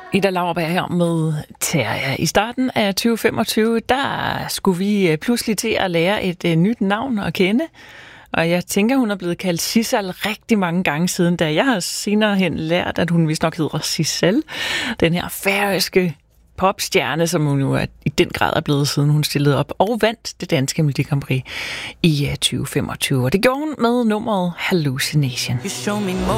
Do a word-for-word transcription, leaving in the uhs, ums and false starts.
Ida Lauerberg her med Terja. I starten af tyve femogtyve, der skulle vi pludselig til at lære et uh, nyt navn at kende. Og jeg tænker, hun er blevet kaldt Sissel rigtig mange gange siden, da jeg har senere hen lært, at hun vist nok hedder Sissel. Den her færøske popstjerne, som hun jo er, i den grad er blevet, siden hun stillede op og vandt det danske Melodi Grand Prix i uh, tyve femogtyve. Og det gjorde hun med nummeret Hallucination.